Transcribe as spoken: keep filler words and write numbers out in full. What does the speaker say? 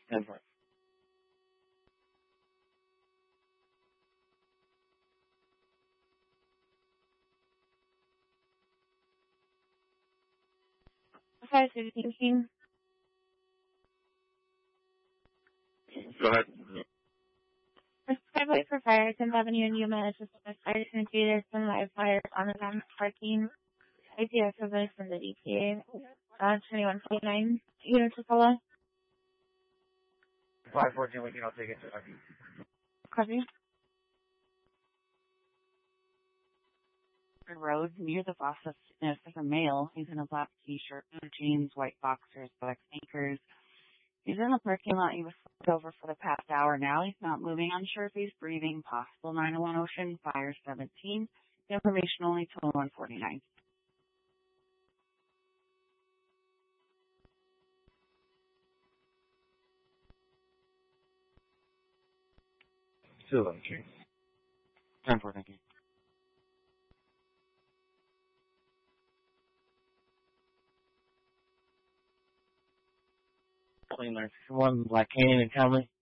ten four. Hi, Susie speaking. Go ahead. Five White for Fire, tenth Avenue and Yuma is just a fire energy. There's some live fires on the ground parking. I D S resident from the D P A. Uh, twenty-one forty-nine units of follow. five fourteen, we can all take it. Copy. Road near the Vasa Fitness. There's a male. He's in a black t-shirt, blue jeans, white boxers, black sneakers. He's in the parking lot. He was flipped over for the past hour now. He's not moving. Unsure if he's breathing. Possible nine oh one Ocean, Fire seventeen. Information only till one forty-nine. Still okay. ten four, thank you. twenty-nine sixty-one, Black Canyon and Calvin.